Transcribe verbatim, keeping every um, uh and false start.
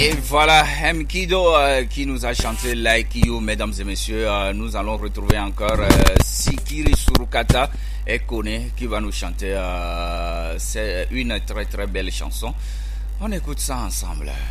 Et voilà, Mkido euh, qui nous a chanté Like You, mesdames et messieurs. Euh, nous allons retrouver encore euh, Sikiri Surukata et Kone qui va nous chanter. Euh, c'est une très très belle chanson. On écoute ça ensemble.